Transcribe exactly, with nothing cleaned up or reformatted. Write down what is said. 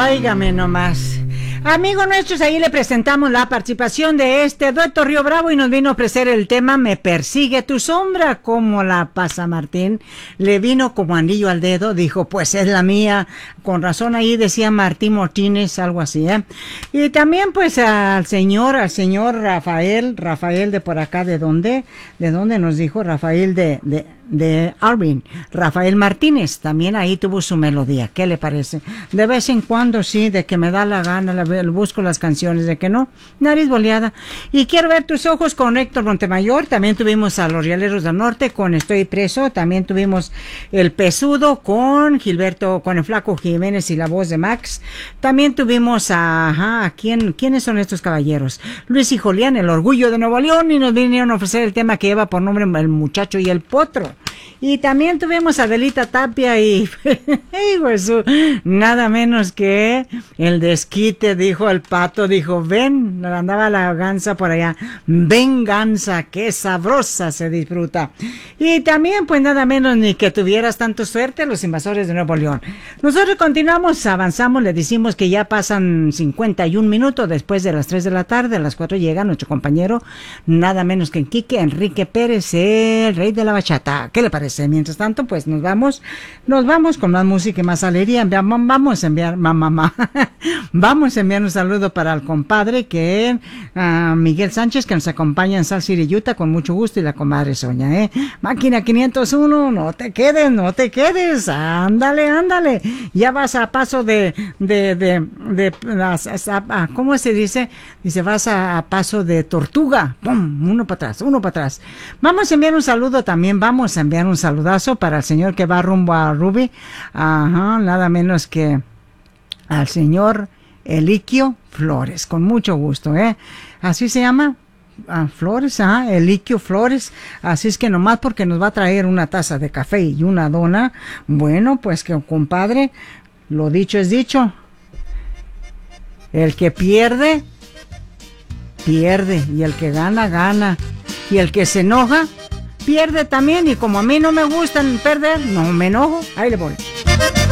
Óigame nomás. Amigos nuestros, ahí le presentamos la participación de este dueto Río Bravo y nos vino a ofrecer el tema Me persigue tu sombra. ¿Cómo la pasa, Martín? Le vino como anillo al dedo, dijo, pues es la mía. Con razón ahí decía Martín Martínez, algo así, ¿eh? Y también pues al señor, al señor Rafael, Rafael de por acá, ¿de dónde? ¿De dónde nos dijo? Rafael de... de de Arvin, Rafael Martínez, también ahí tuvo su melodía. ¿Qué le parece? De vez en cuando sí, de que me da la gana, la, busco las canciones, de que no, nariz boleada. Y quiero ver tus ojos con Héctor Montemayor. También tuvimos a los Rialeros del Norte con Estoy preso. También tuvimos el Pesudo con Gilberto, con el Flaco Jiménez y la voz de Max. También tuvimos a, ajá, ¿a quién, quiénes son estos caballeros? Luis y Julián, el Orgullo de Nuevo León, y nos vinieron a ofrecer el tema que lleva por nombre El Muchacho y el Potro. Y también tuvimos a Adelita Tapia y, Jesús, nada menos que el desquite, dijo el Pato, dijo, ven, andaba la gansa por allá, ven gansa, qué sabrosa se disfruta. Y también, pues nada menos ni que tuvieras tanto suerte, los Invasores de Nuevo León. Nosotros continuamos, avanzamos, le decimos que ya pasan cincuenta y un minutos después de las tres de la tarde, a las cuatro llega nuestro compañero, nada menos que Quique Enrique Pérez, el rey de la bachata. ¿Qué le parece? Mientras tanto, pues nos vamos, nos vamos con más música y más alegría. Vamos a enviar, mamá, mamá, vamos a enviar un saludo para el compadre que es uh, Miguel Sánchez, que nos acompaña en Salt City, Utah, con mucho gusto, y la comadre Soña, ¿eh? Máquina quinientos uno, no te quedes, no te quedes, ándale, ándale. Ya vas a paso de, de, de, de, de a, a, a, ¿cómo se dice? Dice, vas a, a paso de tortuga, pum, uno para atrás, uno para atrás. Vamos a enviar un saludo también, vamos a enviar un saludazo para el señor que va rumbo a Ruby, ajá, nada menos que al señor Eliquio Flores, con mucho gusto, ¿eh? Así se llama, ah, Flores, ah, Eliquio Flores, así es que nomás porque nos va a traer una taza de café y una dona, bueno, pues que compadre, lo dicho es dicho, el que pierde, pierde, y el que gana, gana, y el que se enoja, pierde también, y como a mí no me gustan perder, no me enojo, ahí le voy.